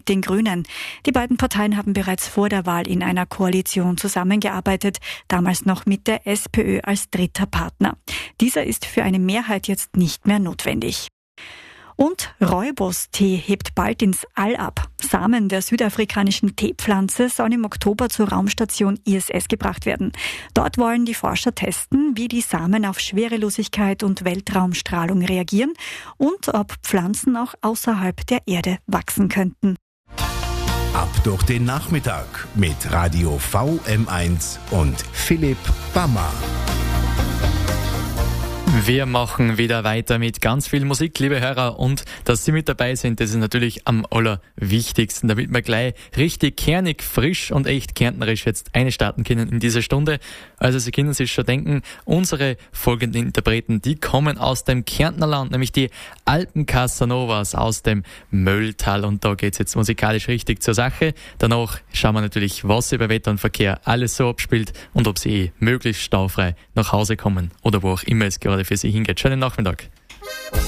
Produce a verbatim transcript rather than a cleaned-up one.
mit den Grünen. Die beiden Parteien haben bereits vor der Wahl in einer Koalition zusammengearbeitet, damals noch mit der SPÖ als dritter Partner. Dieser ist für eine Mehrheit jetzt nicht mehr notwendig. Und Rooibos-Tee hebt bald ins All ab. Samen der südafrikanischen Teepflanze sollen im Oktober zur Raumstation I S S gebracht werden. Dort wollen die Forscher testen, wie die Samen auf Schwerelosigkeit und Weltraumstrahlung reagieren und ob Pflanzen auch außerhalb der Erde wachsen könnten. Ab durch den Nachmittag mit Radio V M eins und Philipp Bammer. Wir machen wieder weiter mit ganz viel Musik, liebe Hörer, und dass Sie mit dabei sind, das ist natürlich am allerwichtigsten, damit wir gleich richtig kernig, frisch und echt kärntnerisch jetzt einstarten können in diese Stunde. Also Sie können sich schon denken, unsere folgenden Interpreten, die kommen aus dem Kärntner Land, nämlich die Alpen Casanovas aus dem Mölltal, und da geht's jetzt musikalisch richtig zur Sache. Danach schauen wir natürlich, was sie bei Wetter und Verkehr alles so abspielt und ob sie eh möglichst staufrei nach Hause kommen oder wo auch immer es gerade für Sie hingeht. Schönen Nachmittag.